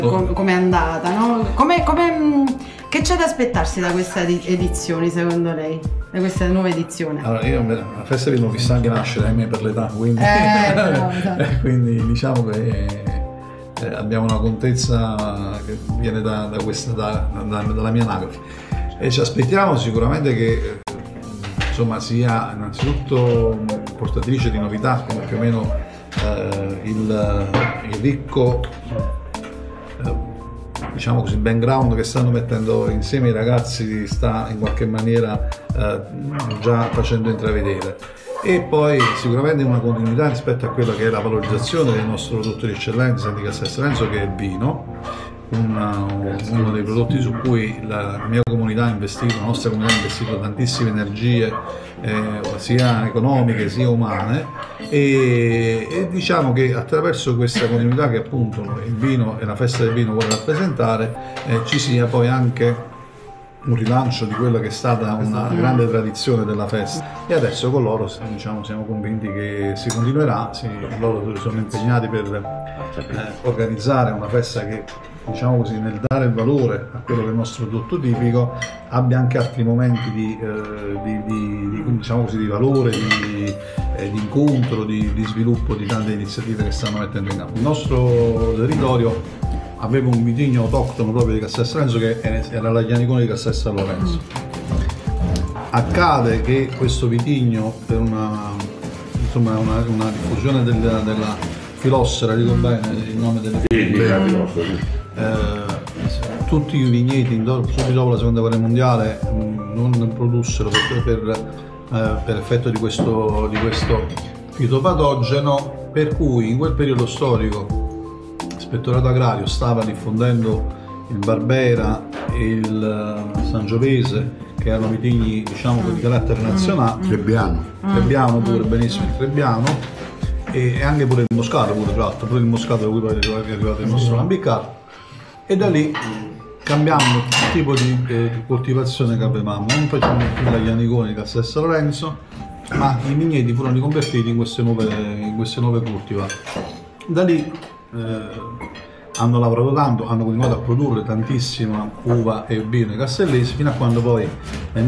come è andata, no? Che c'è da aspettarsi da questa edizione, secondo lei? Da questa nuova edizione? Allora, io la festa di nuovo vista anche nascere, ahimè, per l'età, quindi, quindi diciamo che abbiamo una contezza che viene dalla mia anagrafe e ci aspettiamo sicuramente che insomma sia innanzitutto portatrice di novità, come più o meno il ricco diciamo così background che stanno mettendo insieme i ragazzi sta in qualche maniera già facendo intravedere, e poi sicuramente una continuità rispetto a quella che è la valorizzazione del nostro prodotto di eccellenza di Cassella Lorenzo, che è il vino, uno dei prodotti su cui la mia comunità ha investito, la nostra comunità ha investito tantissime energie sia economiche sia umane, e diciamo che attraverso questa continuità che appunto il vino e la festa del vino vuole rappresentare ci sia poi anche un rilancio di quella che è stata una grande tradizione della festa, e adesso con loro diciamo, siamo convinti che si continuerà. Loro sono impegnati per organizzare una festa che, diciamo così, nel dare il valore a quello che è il nostro prodotto tipico, abbia anche altri momenti diciamo così, di valore, di incontro, di sviluppo di tante iniziative che stanno mettendo in campo. Il nostro territorio aveva un vitigno autoctono proprio di Cassella Lorenzo, che era l'Aglianicone di Cassella Lorenzo. Accade che questo vitigno, per una diffusione della filossera, dico bene il nome della tutti i vigneti subito dopo la seconda guerra mondiale non produssero per effetto di questo fitopatogeno, per cui in quel periodo storico l'Ispettorato Agrario stava diffondendo il Barbera e il Sangiovese, che erano vitigni diciamo di carattere nazionale, Trebbiano pure, benissimo, il Trebbiano, e anche pure il Moscato, pure il Moscato da cui poi è arrivato il nostro Lambicato, e da lì cambiamo il tipo di coltivazione che avevamo, non facciamo più l'Aglianicone di Cassella Lorenzo, ma i vigneti furono riconvertiti in queste nuove cultivar. Da lì hanno lavorato tanto, hanno continuato a produrre tantissima uva e vino castellesi, fino a quando poi nel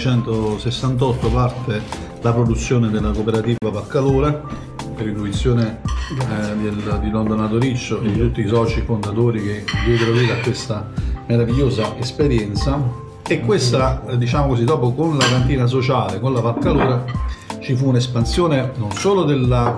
1968 parte la produzione della cooperativa Vaccalura, per intuizione di Don Donato Riccio e di tutti i soci fondatori che diedero vita a questa meravigliosa esperienza. E questa, diciamo così, dopo con la cantina sociale, con la Vaccalura, ci fu un'espansione non solo del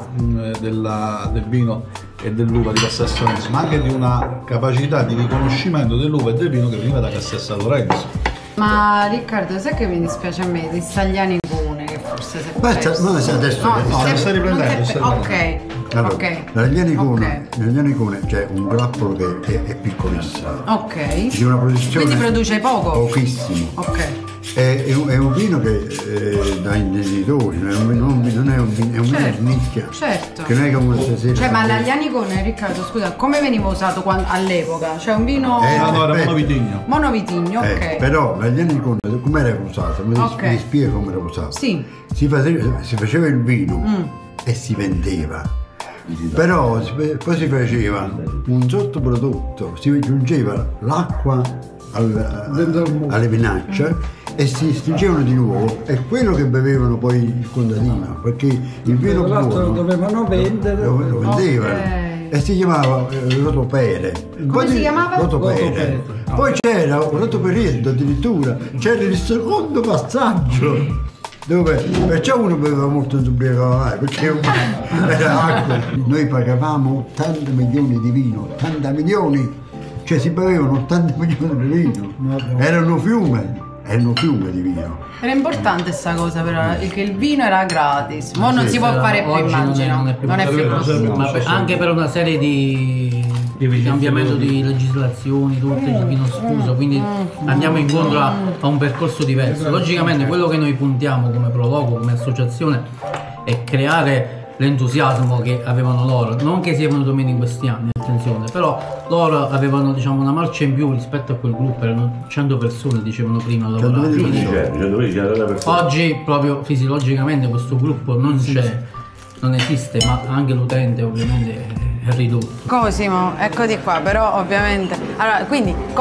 vino e dell'uva di Cassella Lorenzo, ma anche di una capacità di riconoscimento dell'uva e del vino che veniva da Cassella Lorenzo. Ma Riccardo, sai che mi dispiace a me di Staglianicone, che forse si è perso? No, stai riprendendo. Ok. Allora, ok. Nell'Aglianicone c'è un grappolo che è piccolissimo. Ok. C'è una produzione. Quindi produce poco? Pochissimo. Ok. È un vino che da intenditori, non è un vino, è un vino di nicchia. Certo. Che non è come stasera. Cioè, ma l'Aglianicone, Riccardo, scusa, come veniva usato all'epoca? Cioè un vino. No, era monovitigno. Monovitigno, ok. Però l'Aglianicone come era usato? Mi spiega come era usato. Sì. Si faceva il vino e si vendeva. Però poi si faceva un sottoprodotto, si aggiungeva l'acqua alle vinacce e si stringevano di nuovo, è quello che bevevano poi il contadino, perché il vino buono dovevano vendere, lo vendevano, e si chiamava rotopere. Come si chiamava? Rotopere. Poi c'era un rotoperietto, addirittura c'era il secondo passaggio, dove perciò uno beveva molto zucchero, perché era acqua. Noi pagavamo 80 milioni di vino, 80 milioni, cioè si bevevano 80 milioni di vino, erano fiume di vino. Era importante sta cosa però, che il vino era gratis, ma non si può fare più, immagino, non è più possibile. Ma anche per una serie di cambiamento di legislazioni, tutto il vino sfuso, quindi andiamo incontro a un percorso diverso. Logicamente quello che noi puntiamo come Proloco, come associazione, è creare l'entusiasmo che avevano loro, non che sia venuto meno in questi anni, attenzione, però loro avevano, diciamo, una marcia in più rispetto a quel gruppo, erano 100 persone, dicevano prima, oggi proprio fisiologicamente questo gruppo non c'è, non esiste, ma anche l'utente ovviamente è ridotto. Cosimo, eccoti qua, però ovviamente. Allora, quindi